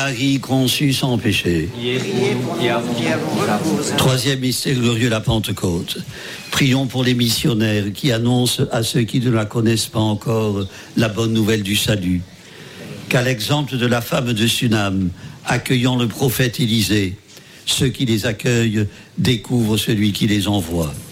Marie conçue sans péché. Priez pour nous qui avons recours à Troisième mystère glorieux, la Pentecôte. Prions pour les missionnaires qui annoncent à ceux qui ne la connaissent pas encore la bonne nouvelle du salut. Qu'à l'exemple de la femme de Sunam, accueillant le prophète Élisée, ceux qui les accueillent découvrent celui qui les envoie.